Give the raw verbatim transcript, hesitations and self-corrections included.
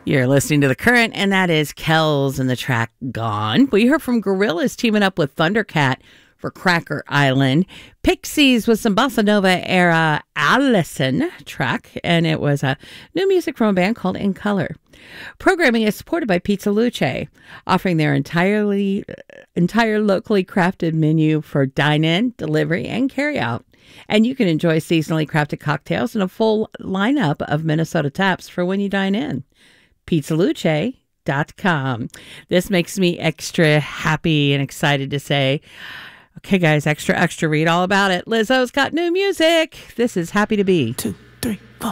You're listening to The Current, and that is Kells and the track Gone. We heard from Gorillaz teaming up with Thundercat for Cracker Island. Pixies with some bossa nova era Allison track, and it was uh, new music from a band called In Color. Programming is supported by Pizza Luce, offering their entirely entire locally crafted menu for dine-in, delivery, and carry-out. And you can enjoy seasonally crafted cocktails and a full lineup of Minnesota taps for when you dine in. pizza luce dot com. This makes me extra happy and excited to say, okay, guys, extra, extra, read all about it. Lizzo's got new music. This is Happy to Be. Two.